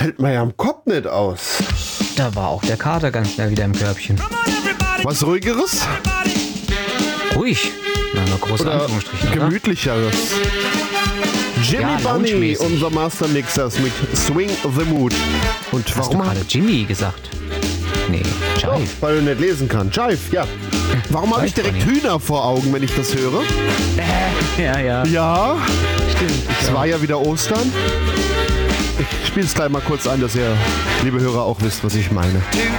hält man ja am Kopf nicht aus. Da war auch der Kater ganz schnell wieder im Körbchen. Was Ruhigeres? Ruhig. Na, nur große Oder Anführungsstriche. Oder? Gemütlicheres? Jimmy Ja, Bunny, lounge-mäßig. unser Mastermixers mit Swing the Mood. Und Hast du warum gerade Jimmy gesagt? Nee, Doch, Jive. weil du nicht lesen kannst. Jive, ja. Warum habe ich Jive direkt Bunny. Hühner vor Augen, wenn ich das höre? Ja, Ja, stimmt. es war ja wieder Ostern. Ich spiele es gleich mal kurz ein, dass ihr, liebe Hörer, auch wisst, was ich meine.